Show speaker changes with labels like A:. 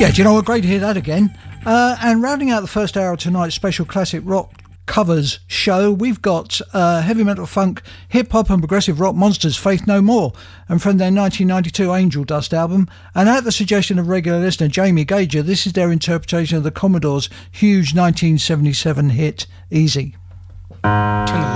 A: Yeah, do you know what? Great to hear that again. And rounding out the first hour of tonight's special classic rock covers show, we've got heavy metal, funk, hip-hop and progressive rock monsters Faith No More, and from their 1992 Angel Dust album, and at the suggestion of regular listener Jamie Gager, this is their interpretation of the Commodores' huge 1977 hit Easy.